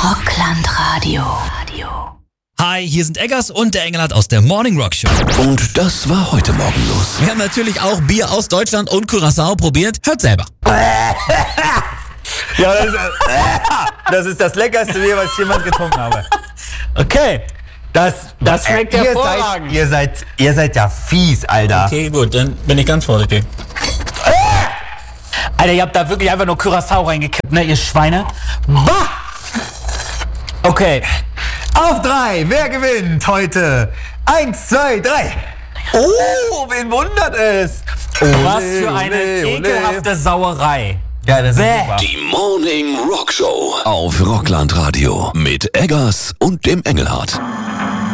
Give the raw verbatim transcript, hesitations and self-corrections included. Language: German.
Rockland Radio. Hi, hier sind Eggers und der Engelhardt aus der Morning Rock Show. Und das war heute Morgen los. Wir haben natürlich auch Bier aus Deutschland und Curaçao probiert. Hört selber. Ja, das ist, das ist das leckerste Bier, was ich jemals getrunken habe. Okay, das, das schmeckt ihr hervorragend. Seid, ihr, seid, ihr seid ja fies, Alter. Okay, gut, dann bin ich ganz vorsichtig. Alter, ihr habt da wirklich einfach nur Curaçao reingekippt, ne, ihr Schweine. Bah! Okay. Auf drei, wer gewinnt heute? Eins, zwei, drei. Oh, wen wundert es? Ole, Was für eine ole, ole. ekelhafte Sauerei. Ja, das ist Bäh. super. Die Morning Rock Show auf Rockland Radio mit Eggers und dem Engelhardt.